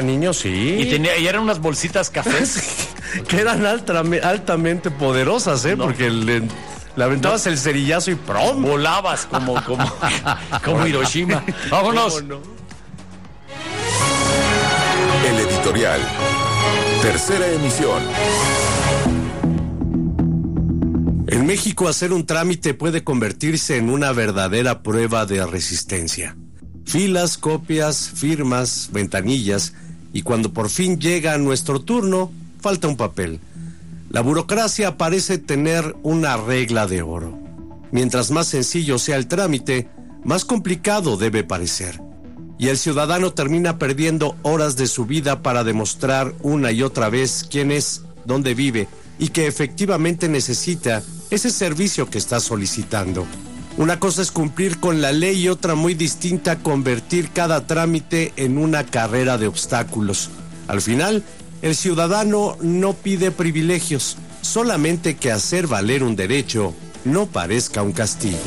niño, sí. Y eran unas bolsitas cafés. Que eran altamente poderosas, No. Porque le aventabas el cerillazo y ¡prom! Volabas como Hiroshima. Vámonos. No. El editorial. Tercera emisión. En México, hacer un trámite puede convertirse en una verdadera prueba de resistencia. Filas, copias, firmas, ventanillas, y cuando por fin llega nuestro turno, falta un papel. La burocracia parece tener una regla de oro. Mientras más sencillo sea el trámite, más complicado debe parecer. Y el ciudadano termina perdiendo horas de su vida para demostrar una y otra vez quién es, dónde vive y que efectivamente necesita ese servicio que está solicitando. Una cosa es cumplir con la ley y otra muy distinta convertir cada trámite en una carrera de obstáculos. Al final, el ciudadano no pide privilegios, solamente que hacer valer un derecho no parezca un castigo.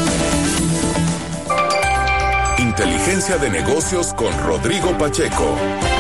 Inteligencia de negocios con Rodrigo Pacheco.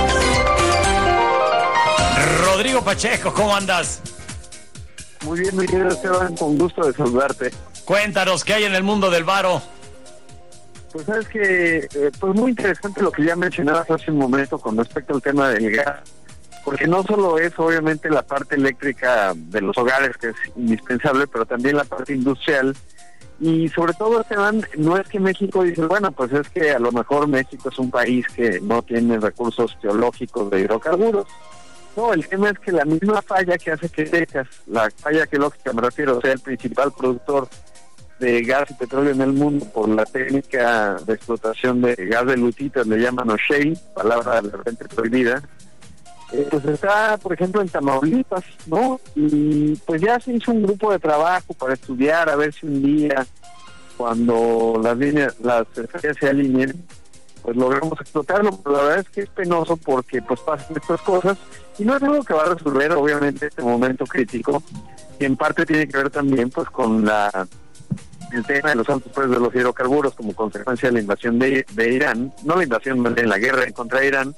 Rodrigo Pacheco, ¿cómo andas? Muy bien, mi querido Esteban, con gusto de saludarte. Cuéntanos, ¿qué hay en el mundo del varo? Pues sabes que, pues muy interesante lo que ya mencionabas hace un momento con respecto al tema del gas, porque no solo es obviamente la parte eléctrica de los hogares, que es indispensable, pero también la parte industrial, y sobre todo, Esteban, no es que México dice, bueno, pues es que a lo mejor México es un país que no tiene recursos geológicos de hidrocarburos. No, el tema es que la misma falla que hace que Texas, la falla geológica me refiero, sea el principal productor de gas y petróleo en el mundo por la técnica de explotación de gas de lutitas, le llaman shale, palabra de repente prohibida, pues está, por ejemplo, en Tamaulipas, ¿no? Y pues ya se hizo un grupo de trabajo para estudiar, a ver si un día, cuando las estrellas se alineen, pues logramos explotarlo, pero la verdad es que es penoso porque pues pasan estas cosas y no es algo que va a resolver obviamente este momento crítico, y en parte tiene que ver también pues con el tema de los altos precios de los hidrocarburos como consecuencia de la invasión de Irán, no la invasión, más bien la guerra en contra de Irán,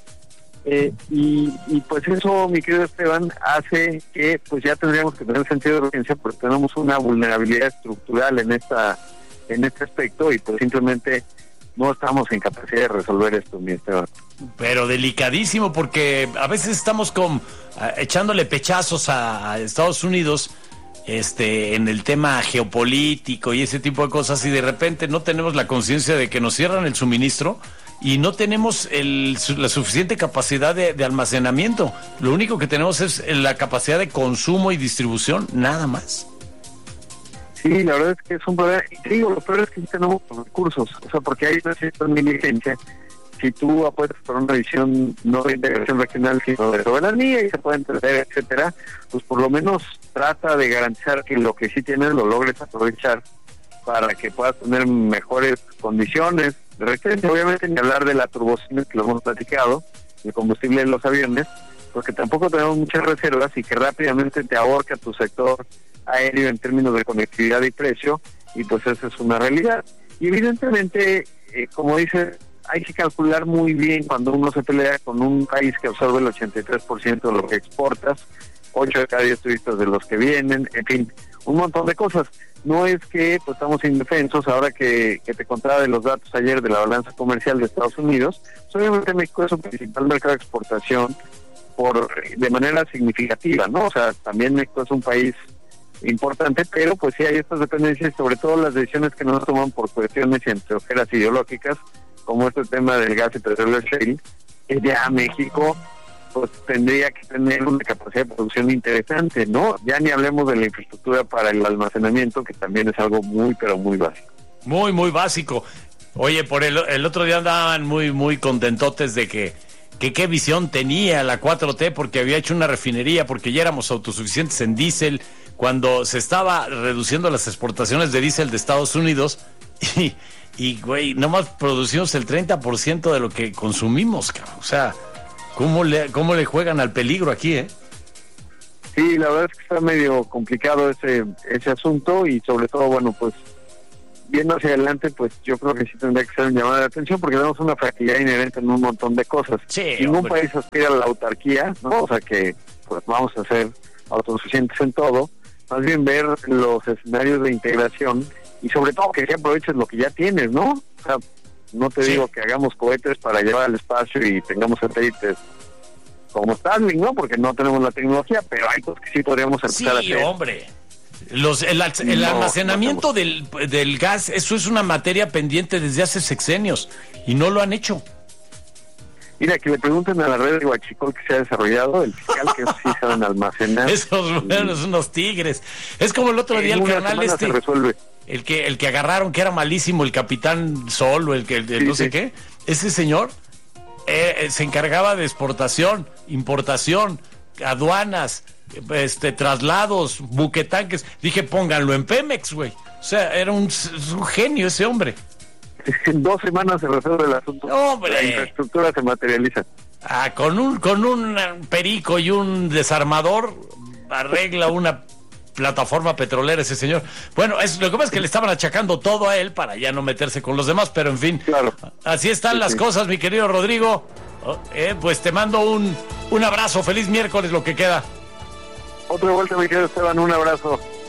y pues eso, mi querido Esteban, hace que pues ya tendríamos que tener sentido de urgencia porque tenemos una vulnerabilidad estructural en este aspecto y pues simplemente no estamos en capacidad de resolver esto, mi Esteban. Pero delicadísimo, porque a veces estamos echándole pechazos a Estados Unidos en el tema geopolítico y ese tipo de cosas, y de repente no tenemos la conciencia de que nos cierran el suministro y no tenemos la suficiente capacidad de almacenamiento. Lo único que tenemos es la capacidad de consumo y distribución, nada más. Sí, la verdad es que es un problema. Y te digo, lo peor es que sí tenemos los recursos, o sea, porque hay una cierta negligencia. Si tú apuestas por una visión no de integración regional, sino de soberanía y se puede entender, etcétera, pues por lo menos trata de garantizar que lo que sí tienes lo logres aprovechar para que puedas tener mejores condiciones de resistencia. Obviamente ni hablar de la turbocina, que lo hemos platicado, el combustible de los aviones, porque tampoco tenemos muchas reservas y que rápidamente te ahorca tu sector aéreo en términos de conectividad y precio, y pues esa es una realidad. Y evidentemente, como dices, hay que calcular muy bien cuando uno se pelea con un país que absorbe el 83% de lo que exportas, 8 de cada 10 turistas de los que vienen, en fin, un montón de cosas. No es que pues estamos indefensos. Ahora que te contaba de los datos ayer de la balanza comercial de Estados Unidos, pues obviamente México es su principal mercado de exportación de manera significativa, ¿no? O sea, también México es un país importante, pero pues sí hay estas dependencias, sobre todo las decisiones que no se toman por cuestiones entre ojeras ideológicas, como este tema del gas y petróleo shale, que ya México pues tendría que tener una capacidad de producción interesante, ¿no? Ya ni hablemos de la infraestructura para el almacenamiento, que también es algo muy, pero muy básico. Muy, muy básico. Oye, por el otro día andaban muy, muy contentotes de que qué visión tenía la 4T, porque había hecho una refinería, porque ya éramos autosuficientes en diésel, cuando se estaba reduciendo las exportaciones de diésel de Estados Unidos, y güey, nomás producimos el 30% de lo que consumimos, cabrón. O sea, ¿cómo le juegan al peligro aquí, Sí, la verdad es que está medio complicado ese asunto, y sobre todo, bueno, pues viendo hacia adelante, pues yo creo que sí tendría que ser un llamado de atención, porque tenemos una fragilidad inherente en un montón de cosas. Sí, ningún país aspira a la autarquía, ¿no? O sea que pues vamos a ser autosuficientes en todo, más bien ver los escenarios de integración y sobre todo que aproveches lo que ya tienes, ¿no? O sea, no te digo que hagamos cohetes para llevar al espacio y tengamos satélites como Starlink, ¿no? Porque no tenemos la tecnología, pero hay cosas que sí podríamos empezar a hacer. Sí, hombre. El almacenamiento del gas, eso es una materia pendiente desde hace sexenios y no lo han hecho. Mira, que le pregunten a la red de Huachicol que se ha desarrollado, el fiscal, que sí saben almacenar. Esos buenos, unos tigres. Es como el otro día el canal se resuelve. El que agarraron, que era malísimo, el capitán Sol, el no sé qué. Ese señor se encargaba de exportación, importación, aduanas, traslados, buquetanques. Dije, pónganlo en Pemex, güey. O sea, era un genio ese hombre. En 2 semanas se resuelve el asunto. ¡Hombre! La infraestructura se materializa. Con un perico y un desarmador arregla una plataforma petrolera ese señor. Bueno, lo que pasa es que le estaban achacando todo a él para ya no meterse con los demás, pero en fin, claro. Así están las cosas, mi querido Rodrigo. Pues te mando un abrazo, feliz miércoles lo que queda. Otra vuelta, mi querido Esteban, un abrazo.